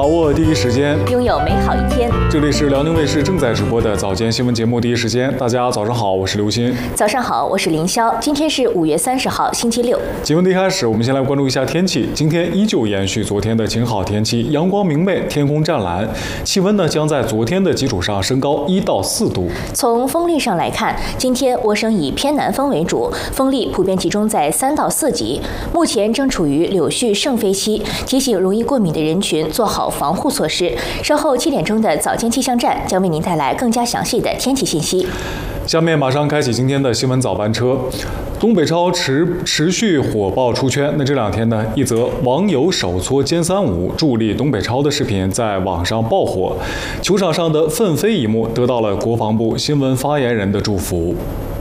握第一时间， 拥有美好一天。 这里是辽宁卫视正在直播的早间新闻节目第一时间。大家早上好，我是刘鑫。 早上好，我是凌霄。今天是5月30号，星期六。 节目的一开始，我们先来关注一下天气。今天依旧延续昨天的晴好天气，阳光明媚，天空湛蓝，气温呢将在昨天的基础上升高1到4度。 从风力上来看，今天我省以偏南风为主，风力普遍集中在3到4级。目前正处于柳絮盛飞期，提醒容易过敏的人群做好防护措施。稍后7点钟的早间气象站将为您带来更加详细的天气信息。 下面马上开启今天的新闻早班车。东北超持续火爆出圈。那这两天呢，一则网友手搓歼35助力东北超的视频在网上爆火，球场上的奋飞一幕得到了国防部新闻发言人的祝福。